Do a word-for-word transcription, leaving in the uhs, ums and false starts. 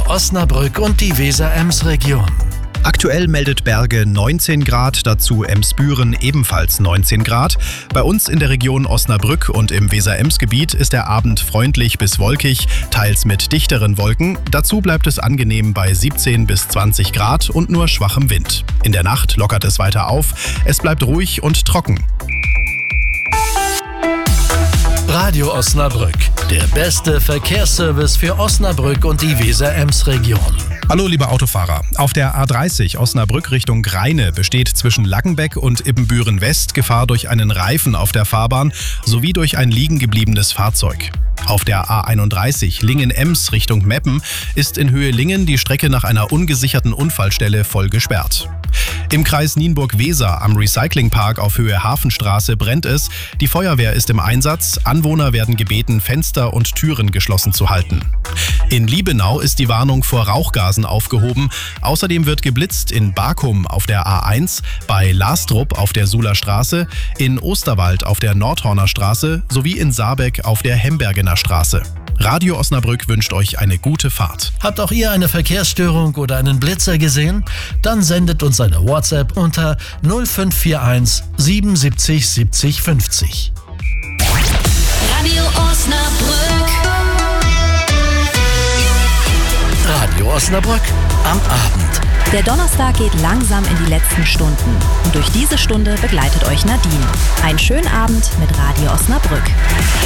für Osnabrück und die Weser-Ems-Region. Aktuell meldet Berge neunzehn Grad, dazu Emsbüren ebenfalls neunzehn Grad. Bei uns in der Region Osnabrück und im Weser-Ems-Gebiet ist der Abend freundlich bis wolkig, teils mit dichteren Wolken. Dazu bleibt es angenehm bei siebzehn bis zwanzig Grad und nur schwachem Wind. In der Nacht lockert es weiter auf, es bleibt ruhig und trocken. Radio Osnabrück, der beste Verkehrsservice für Osnabrück und die Weser-Ems-Region. Hallo liebe Autofahrer, auf der A dreißig Osnabrück Richtung Greine besteht zwischen Lackenbeck und Ibbenbüren West Gefahr durch einen Reifen auf der Fahrbahn sowie durch ein liegen gebliebenes Fahrzeug. Auf der A einunddreißig Lingen-Ems Richtung Meppen ist in Höhe Lingen die Strecke nach einer ungesicherten Unfallstelle voll gesperrt. Im Kreis Nienburg-Weser am Recyclingpark auf Höhe Hafenstraße brennt es. Die Feuerwehr ist im Einsatz. Anwohner werden gebeten, Fenster und Türen geschlossen zu halten. In Liebenau ist die Warnung vor Rauchgasen aufgehoben. Außerdem wird geblitzt in Bakum auf der A eins, bei Lastrup auf der Suler Straße, in Osterwald auf der Nordhorner Straße sowie in Saarbeck auf der Hembergener Straße. Radio Osnabrück wünscht euch eine gute Fahrt. Habt auch ihr eine Verkehrsstörung oder einen Blitzer gesehen? Dann sendet uns eine WhatsApp unter null fünf vier eins siebenundsiebzig siebzig fünfzig. Radio Osnabrück. Radio Osnabrück am Abend. Der Donnerstag geht langsam in die letzten Stunden. Und durch diese Stunde begleitet euch Nadine. Einen schönen Abend mit Radio Osnabrück.